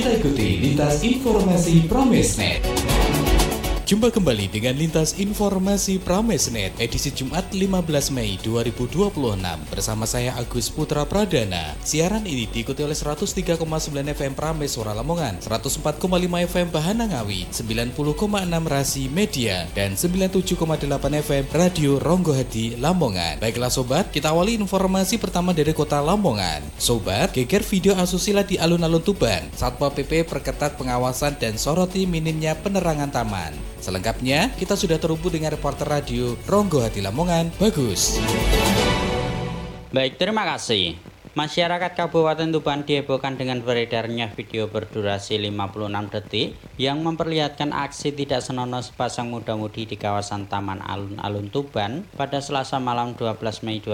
Kita ikuti lintas informasi Pramesnet. Jumpa kembali dengan Lintas Informasi Pramesnet edisi Jumat 15 Mei 2026 bersama saya Agus Putra Pradana. Siaran ini diikuti oleh 103,9 FM Prameswara Lamongan, 104,5 FM Bahana Ngawi, 90,6 Rasi Media, dan 97,8 FM Radio Ronggohadi Lamongan. Baiklah sobat, kita awali informasi pertama dari kota Lamongan. Sobat, geger video asusila di alun-alun Tuban. Satpol PP perketat pengawasan dan soroti minimnya penerangan taman. Selengkapnya, kita sudah terhubung dengan reporter radio Ronggohadi Lamongan, Bagus. Baik, terima kasih. Masyarakat Kabupaten Tuban dihebohkan dengan beredarnya video berdurasi 56 detik yang memperlihatkan aksi tidak senonoh sepasang muda-mudi di kawasan Taman Alun-Alun Tuban pada Selasa malam 12 Mei